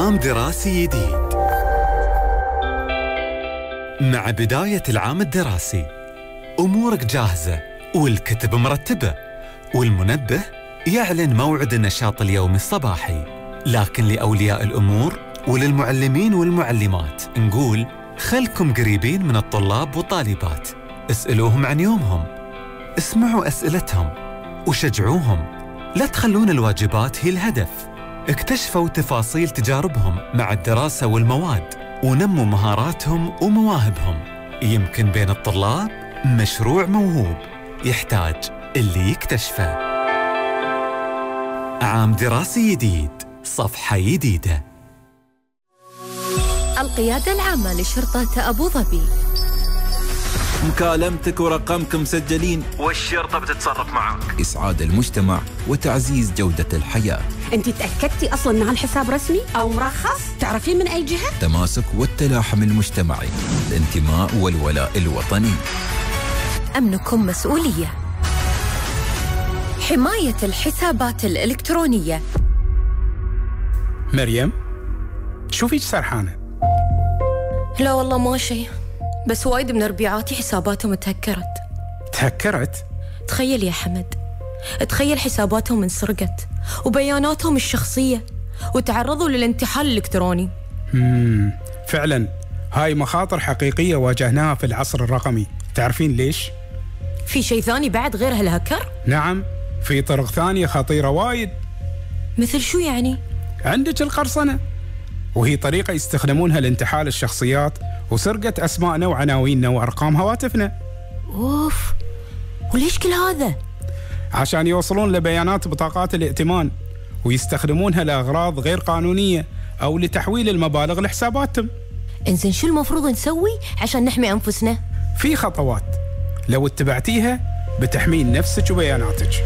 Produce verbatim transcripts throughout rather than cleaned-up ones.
عام دراسي جديد. مع بداية العام الدراسي أمورك جاهزة والكتب مرتبة، والمنبه يعلن موعد النشاط اليومي الصباحي. لكن لأولياء الأمور وللمعلمين والمعلمات نقول خلكم قريبين من الطلاب والطالبات، اسألوهم عن يومهم، اسمعوا أسئلتهم وشجعوهم. لا تخلون الواجبات هي الهدف. اكتشفوا تفاصيل تجاربهم مع الدراسة والمواد، ونموا مهاراتهم ومواهبهم. يمكن بين الطلاب مشروع موهوب يحتاج اللي يكتشفه. عام دراسي جديد، صفحة جديدة. القيادة العامة لشرطة أبو ظبي. مكالمتك ورقمك مسجلين والشرطة بتتصرف معك. إسعاد المجتمع وتعزيز جودة الحياة. أنت تأكدتي أصلاً أن هالحساب رسمي أو مرخص؟ تعرفين من أي جهة؟ تماسك والتلاحم المجتمعي، الانتماء والولاء الوطني. أمنكم مسؤولية. حماية الحسابات الإلكترونية. مريم، شوفيك سرحانة. لا والله ما شيء، بس وايد من ربيعاتي حساباتهم تهكرت. تهكرت؟ تخيل يا حمد، تخيل حساباتهم انسرقت وبياناتهم الشخصية وتعرضوا للانتحال الإلكتروني. مم. فعلا هاي مخاطر حقيقية واجهناها في العصر الرقمي. تعرفين ليش؟ في شيء ثاني بعد غير هالهكر؟ نعم، في طرق ثانية خطيرة وايد. مثل شو يعني؟ عندك القرصنة، وهي طريقة يستخدمونها لانتحال الشخصيات وسرقة أسماءنا وعناويننا وأرقام هواتفنا. أوف، وليش كل هذا؟ عشان يوصلون لبيانات بطاقات الائتمان ويستخدمونها لأغراض غير قانونية أو لتحويل المبالغ لحساباتهم. إنزين شو المفروض نسوي عشان نحمي أنفسنا؟ في خطوات لو اتبعتيها بتحمين نفسك وبياناتك.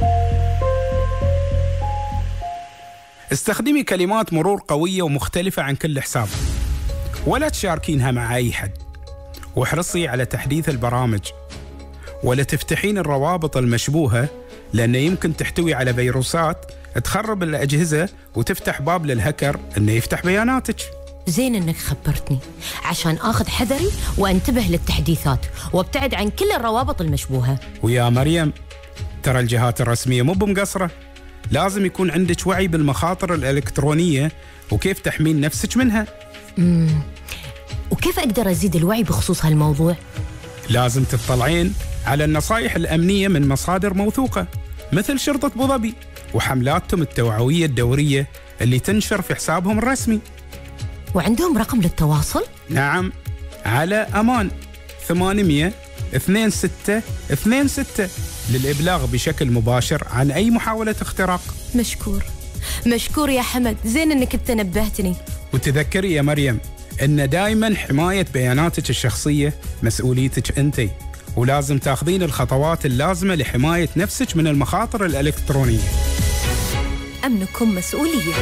استخدمي كلمات مرور قوية ومختلفة عن كل حساب، ولا تشاركينها مع أي حد. واحرصي على تحديث البرامج، ولا تفتحين الروابط المشبوهة لأنه يمكن تحتوي على فيروسات تخرب الأجهزة وتفتح باب للهكر أنه يفتح بياناتك. زين إنك خبرتني عشان آخذ حذري وانتبه للتحديثات وابتعد عن كل الروابط المشبوهة. ويا مريم، ترى الجهات الرسمية مو بمقصرة، لازم يكون عندك وعي بالمخاطر الإلكترونية وكيف تحمين نفسك منها. امم وكيف أقدر أزيد الوعي بخصوص هالموضوع؟ لازم تطلعين على النصائح الأمنية من مصادر موثوقة مثل شرطة أبو ظبي وحملاتهم التوعوية الدورية اللي تنشر في حسابهم الرسمي. وعندهم رقم للتواصل؟ نعم، على أمان ثمانمية اثنين ستة اثنين ستة للإبلاغ بشكل مباشر عن أي محاولة اختراق. مشكور مشكور يا حمد، زين إنك أنت نبهتني. وتذكري يا مريم أن دائما حماية بياناتك الشخصية مسؤوليتك أنتِ، ولازم تاخذين الخطوات اللازمة لحماية نفسك من المخاطر الإلكترونية. أمنكم مسؤولية.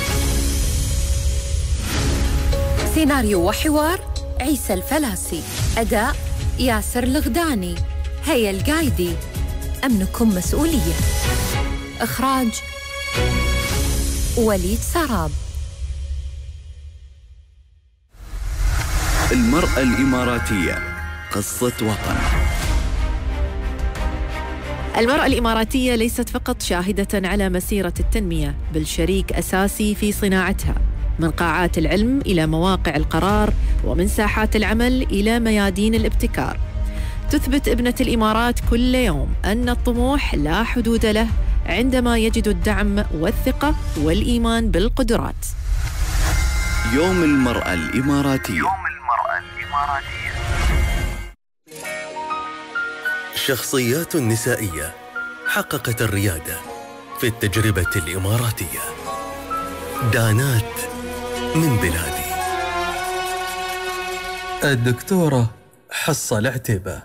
سيناريو وحوار عيسى الفلاسي، أداء ياسر الغداني، هيا القايدي. أمنكم مسؤولية. إخراج وليد سراب. المرأة الإماراتية، قصة وطن. المرأة الإماراتية ليست فقط شاهدة على مسيرة التنمية، بل شريك أساسي في صناعتها، من قاعات العلم إلى مواقع القرار، ومن ساحات العمل إلى ميادين الابتكار. تثبت ابنة الإمارات كل يوم أن الطموح لا حدود له عندما يجد الدعم والثقة والإيمان بالقدرات. يوم المرأة الإماراتية. يوم المرأة الإماراتية. شخصيات نسائية حققت الريادة في التجربة الإماراتية. دانات من بلادي. الدكتورة حصة العتيبة.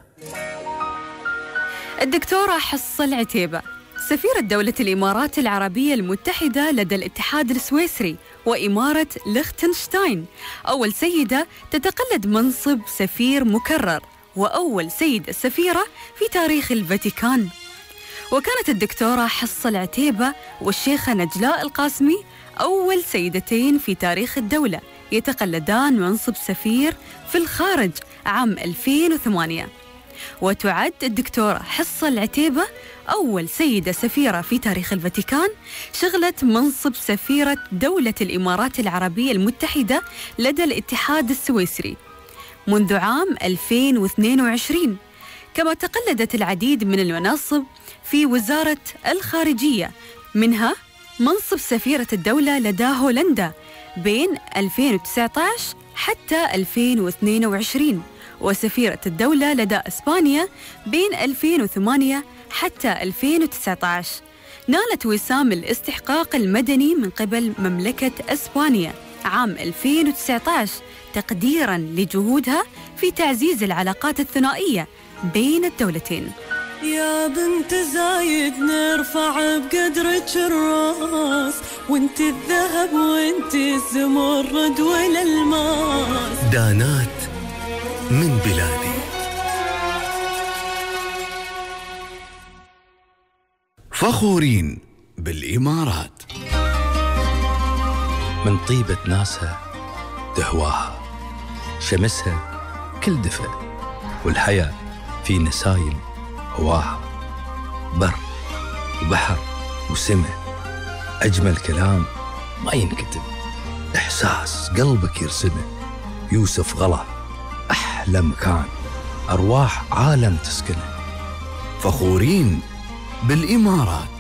الدكتورة حصة العتيبة سفيرة دولة الإمارات العربية المتحدة لدى الاتحاد السويسري وإمارة ليختنشتاين، أول سيدة تتقلد منصب سفير مكرر، وأول سيدة سفيرة في تاريخ الفاتيكان. وكانت الدكتورة حصة العتيبة والشيخة نجلاء القاسمي أول سيدتين في تاريخ الدولة يتقلدان منصب سفير في الخارج عام ألفين وثمانية. وتعد الدكتورة حصة العتيبة أول سيدة سفيرة في تاريخ الفاتيكان شغلت منصب سفيرة دولة الإمارات العربية المتحدة لدى الاتحاد السويسري منذ عام ألفين واثنين وعشرين، كما تقلدت العديد من المناصب في وزارة الخارجية، منها منصب سفيرة الدولة لدى هولندا بين ألفين وتسعة عشر حتى ألفين واثنين وعشرين، وسفيرة الدولة لدى إسبانيا بين ألفين وثمانية حتى ألفين وتسعة عشر. نالت وسام الاستحقاق المدني من قبل مملكة إسبانيا عام ألفين وتسعة عشر تقديراً لجهودها في تعزيز العلاقات الثنائية بين الدولتين. يا بنت زايد نرفع بقدرك الراس، وانت الذهب وانت الزمرد والالماس. دانات من بلادي. فخورين بالإمارات. من طيبة ناسها تهواها، شمسها كل دفء، والحياة في نسايم هواها. بر وبحر وسماء، أجمل كلام ما ينكتب، إحساس قلبك يرسمه. يوسف غلا أحلى مكان، أرواح عالم تسكنه. فخورين بالإمارات.